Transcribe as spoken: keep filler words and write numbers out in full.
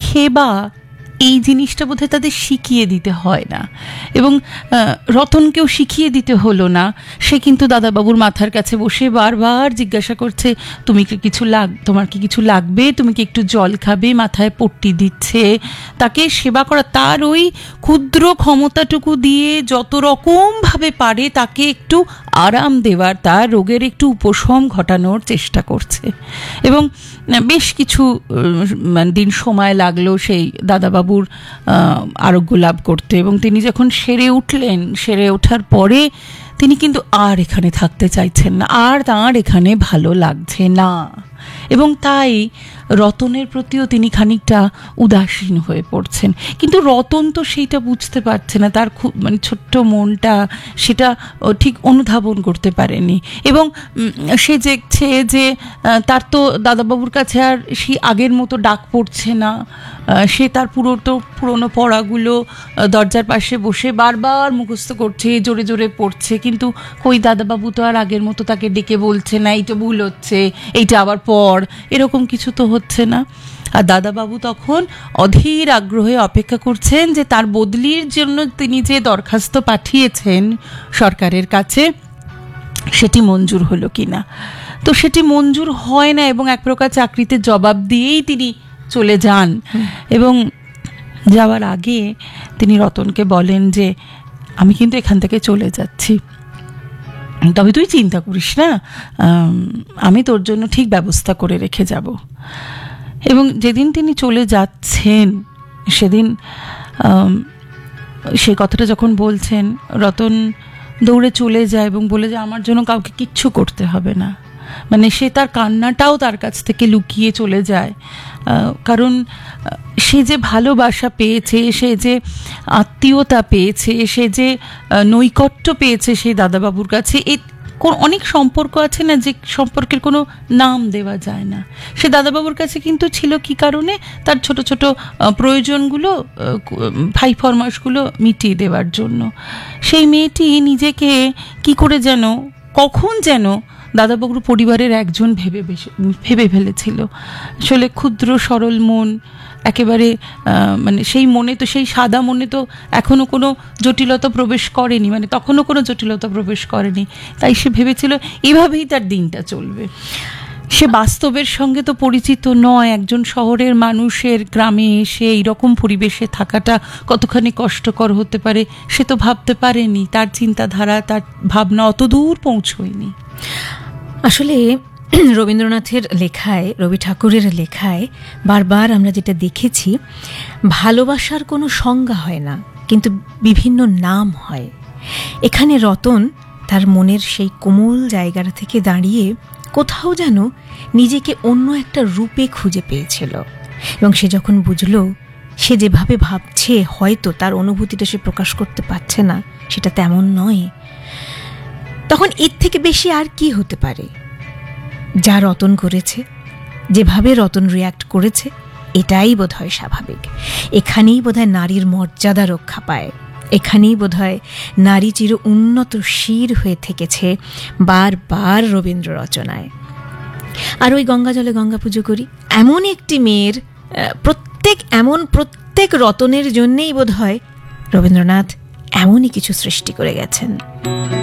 সেবা এই জিনিসটা বোধহয় তাদের শিখিয়ে দিতে হয় না, এবং রতনকেও শিখিয়ে দিতে হলো না। সে কিন্তু দাদাবাবুর মাথার কাছে বসে বারবার জিজ্ঞাসা করছে, তুমি কি কিছু লাগ তোমার কি কিছু লাগবে, তুমি কি একটু জল খাবে, মাথায় পট্টি দিচ্ছে। তাকে সেবা করা, তার ওই ক্ষুদ্র ক্ষমতাটুকু দিয়ে যত রকমভাবে পারে তাকে একটু আরাম দেওয়ার, তার রোগের একটু উপশম ঘটানোর চেষ্টা করছে। এবং বেশ কিছু দিন সময় লাগলো সেই দাদাবাবুর আরোগ্য লাভ করতে, এবং তিনি যখন সেরে উঠলেন, সেরে ওঠার পরে তিনি কিন্তু আর এখানে থাকতে চাইছেন না, আর তাঁর এখানে ভালো লাগছে না, এবং তাই রতনের প্রতিও তিনি খানিকটা উদাসীন হয়ে পড়ছেন। কিন্তু রতন তো সেইটা বুঝতে পারছে না, তার খুব মানে ছোট্ট মনটা সেটা ঠিক অনুধাবন করতে পারেনি, এবং সে দেখছে যে তার তো দাদাবাবুর কাছে আর সেই আগের মতো ডাক পড়ছে না। সে তার পুরো তো পুরোনো পড়াগুলো দরজার পাশে বসে বারবার মুখস্থ করছে, জোরে জোরে পড়ছে, কিন্তু কই দাদাবাবু তো আর আগের মতো তাকে ডেকে বলছে না এইটা ভুল হচ্ছে, এইটা আবার পড়, এরকম কিছু তো হচ্ছে না। আর দাদাবাবু তখন অধীর আগ্রহে অপেক্ষা করছেন যে তার বদলির জন্য তিনি যে দরখাস্ত পাঠিয়েছেন সরকারের কাছে সেটি মঞ্জুর হলো কিনা। তো সেটি মঞ্জুর হয় না, এবং এক প্রকার চাকরিতে জবাব দিয়েই তিনি চলে যান। এবং যাওয়ার আগে তিনি রতনকে বলেন যে আমি কিন্তু এখান থেকে চলে যাচ্ছি, তবে তুই চিন্তা করিস না, আমি তোর জন্য ঠিক ব্যবস্থা করে রেখে যাব। এবং যেদিন তিনি চলে যাচ্ছেন সেদিন সে কথাটা যখন বলছেন, রতন দৌড়ে চলে যায় এবং বলে যে আমার জন্য কাউকে কিচ্ছু করতে হবে না। মানে সে তার কান্নাটাও তার কাছ থেকে লুকিয়ে চলে যায়, কারণ সে যে ভালোবাসা পেয়েছে, সে যে আত্মীয়তা পেয়েছে, সে যে নৈকট্য পেয়েছে সেই দাদাবাবুর কাছে। এ অনেক সম্পর্ক আছে না যে সম্পর্কের কোনো নাম দেওয়া যায় না। সে দাদাবাবুর কাছে কিন্তু ছিল কি কারণে, তার ছোট ছোট প্রয়োজনগুলো, ভাই ফরমাসগুলো মিটিয়ে দেওয়ার জন্য। সেই মেয়েটি নিজেকে কি করে যেন, কখন যেন দাদাবাবুর পরিবারের একজন ভেবে ভেবে ফেলেছিল। আসলে ক্ষুদ্র সরল মন, একেবারে মানে সেই মনে তো, সেই সাদা মনে তো এখনো কোনো জটিলতা প্রবেশ করেনি, মানে তখনও কোনো জটিলতা প্রবেশ করেনি। তাই সে ভেবেছিল এভাবেই তার দিনটা চলবে। সে বাস্তবের সঙ্গে তো পরিচিত নয়, একজন শহরের মানুষের গ্রামে এসে এইরকম পরিবেশে থাকাটা কতখানি কষ্টকর হতে পারে সে তো ভাবতে পারেনি। তার চিন্তাধারা, তার ভাবনা অত দূর পৌঁছয়নি। আসলে রবীন্দ্রনাথের লেখায়, রবি ঠাকুরের লেখায় বারবার আমরা যেটা দেখেছি, ভালোবাসার কোনো সংজ্ঞা হয় না, কিন্তু বিভিন্ন নাম হয়। এখানে রতন তার মনের সেই কোমল জায়গাটা থেকে দাঁড়িয়ে কোথাও যেন নিজেকে অন্য একটা রূপে খুঁজে পেয়েছিল, এবং সে যখন বুঝল সে যেভাবে ভাবছে হয়তো তার অনুভূতিটা সে প্রকাশ করতে পারছে না, সেটা তেমন নয়, তখন এর থেকে বেশি আর কি হতে পারে। যা রতন করেছে, যেভাবে রতন রিয়্যাক্ট করেছে, এটাই বোধহয় স্বাভাবিক। এখানেই বোধহয় নারীর মর্যাদা রক্ষা পায়, এখানেই বোধহয় নারী চির উন্নত শির হয়ে থেকেছে বারবার রবীন্দ্র রচনায়। আর ওই গঙ্গা জলে গঙ্গা পুজো করি, এমন একটি মেয়ের প্রত্যেক এমন প্রত্যেক রতনের জন্যেই বোধহয় রবীন্দ্রনাথ এমনই কিছু সৃষ্টি করে গেছেন।